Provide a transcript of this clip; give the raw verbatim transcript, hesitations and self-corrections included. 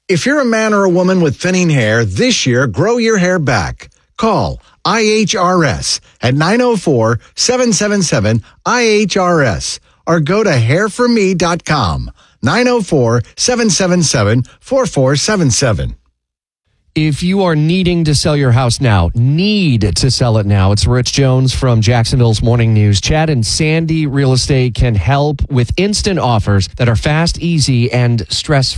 If you're a man or a woman with thinning hair, this year, grow your hair back. Call I H R S at nine oh four, seven seven seven, I H R S or go to hair for me dot com. nine oh four, seven seven seven, four four seven seven. If you are needing to sell your house now, need to sell it now, it's Rich Jones from Jacksonville's Morning News. Chad and Sandy Real Estate can help with instant offers that are fast, easy, and stress-free.